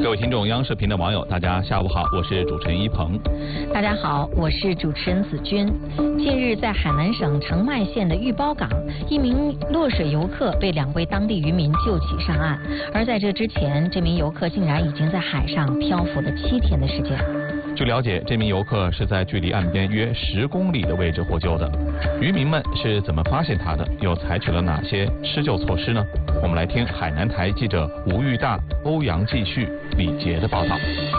各位听众，央视频的网友，大家下午好，我是主持人一鹏。 大家好，我是主持人子君。近日，在海南省澄迈县的玉包港，一名落水游客被2位当地渔民救起上岸，而在这之前，这名游客竟然已经在海上漂浮了7天的时间。 据了解，这名游客是在距离岸边约10公里的位置获救的。渔民们是怎么发现他的？又采取了哪些施救措施呢？我们来听海南台记者吴玉大、欧阳继续、李杰的报道。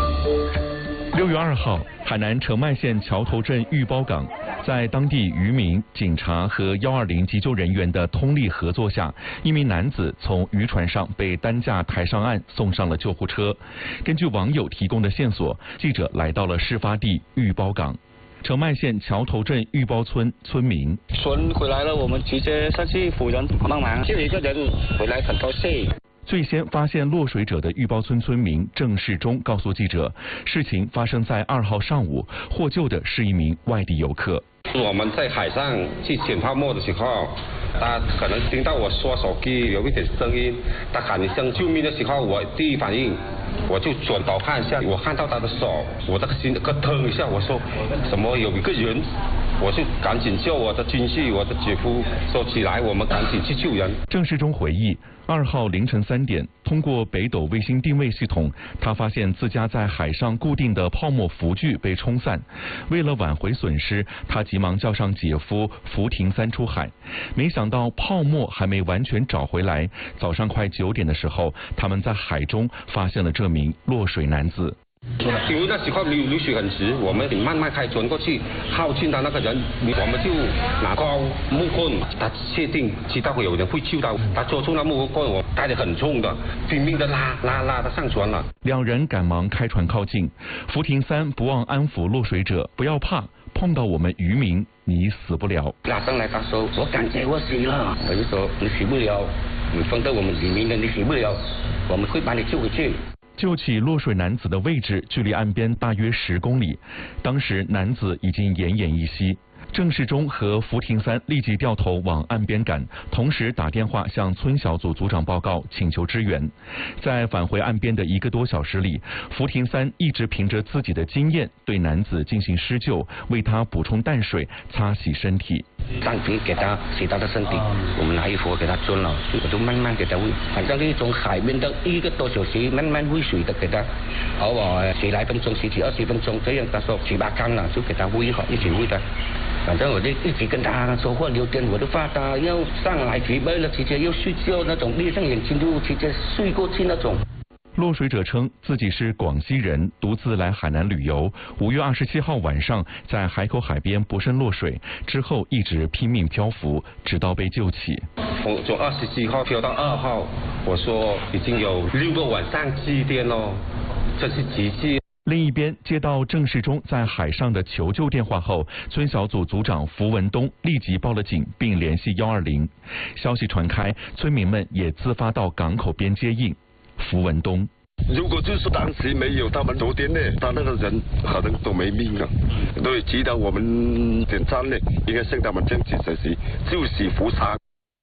6月2号，海南澄迈县桥头镇玉包港，在当地渔民、警察和120急救人员的通力合作下，一名男子从渔船上被担架抬上岸，送上了救护车。根据网友提供的线索，记者来到了事发地玉包港。澄迈县桥头镇玉包村村民船回来了，我们直接上去扶人帮忙，就一个人回来很高兴。 最先发现落水者的玉包村村民郑世忠告诉记者，事情发生在2号上午，获救的是一名外地游客。 我们在海上去捡泡沫的时候，他可能听到我刷手机有一点声音，他喊一声救命的时候，我第一反应我就转头看一下，我看到他的手，我的心咯腾一下，我说什么有一个人，我就赶紧叫我的亲戚、我的姐夫说起来，我们赶紧去救人。 郑世忠回忆，2号凌晨3点，通过北斗卫星定位系统，他发现自家在海上固定的泡沫浮具被冲散。为了挽回损失，他急忙叫上姐夫福廷3出海。没想到泡沫还没完全找回来，早上快9点的时候，他们在海中发现了这名落水男子。 因为那时候流水很直，我们慢慢开船过去，靠近他那个人，我们就拿高木棍，他确定知道有人会救他，他捉住那木棍，我带得很重的，拼命的拉他上船了。 2人赶忙开船靠近，福廷3不忘安抚落水者，不要怕，碰到我们渔民你死不了。 拉上来他说，我感觉我死了，我就说你死不了，你碰到我们渔民的你死不了，我们会把你救回去。 救起落水男子的位置距离岸边大约10公里，当时男子已经奄奄一息。郑世忠和福廷3立即掉头往岸边赶，同时打电话向村小组组长报告，请求支援。在返回岸边的1个多小时里，福廷3一直凭着自己的经验对男子进行施救，为他补充淡水，擦洗身体。 当时给他洗他的身体，我们拿衣服给他穿了，我就慢慢给他喂，反正从海边的1个多小时慢慢喂水的给他，偶尔10来分钟、10几20分钟这样，他说7、8干了就给他喂好，一起喂他。反正我就一直跟他说话聊天，我都怕他要上来疲惫了，直接要睡觉那种，闭上眼睛就直接睡过去那种。 落水者称自己是广西人，独自来海南旅游。5月27号晚上在海口海边不慎落水，之后一直拼命漂浮，直到被救起。 从27号漂到2号，我说已经有6个晚上7天了，这是奇迹。 另一边，接到郑世忠在海上的求救电话后，村小组组长符文东立即报了警，并联系120。消息传开，村民们也自发到港口边接应。符文东： 如果就是当时没有他们昨天呢，他那个人可能都没命了。对，值得我们点赞呢，应该向他们争取学习，就是扶伤。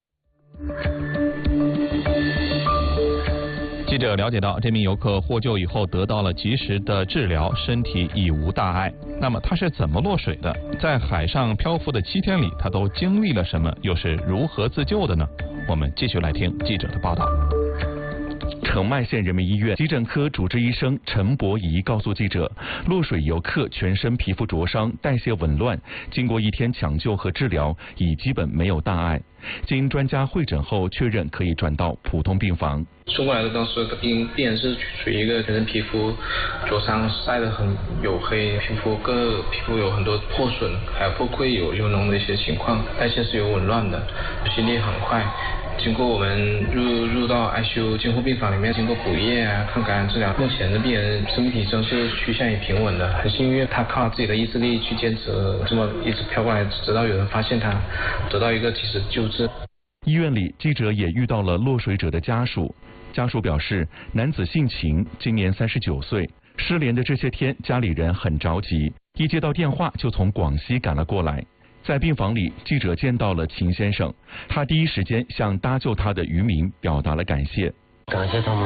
记者了解到，这名游客获救以后得到了及时的治疗，身体已无大碍。那么他是怎么落水的？在海上漂浮的7天里，他都经历了什么？又是如何自救的呢？我们继续来听记者的报道。 澄迈县人民医院急诊科主治医生陈伯仪告诉记者，落水游客全身皮肤灼伤，代谢紊乱，经过1天抢救和治疗，已基本没有大碍。经专家会诊后确认可以转到普通病房。 送过来的当时的病人是属于一个全身皮肤灼伤，晒得很黝黑，皮肤有很多破损，还有破溃有脓的一些情况，代谢是有紊乱的，心率很快。经过我们入到 ICU 监护病房里面，经过补液啊、抗感染治疗，目前的病人生命体征是趋向于平稳的，很幸运他靠自己的意志力去坚持，这么一直飘过来，直到有人发现他，得到一个及时救治。 医院里，记者也遇到了落水者的家属。家属表示，男子姓秦，今年39岁，失联的这些天，家里人很着急，一接到电话就从广西赶了过来。在病房里，记者见到了秦先生，他第一时间向搭救他的渔民表达了感谢。 感谢他们。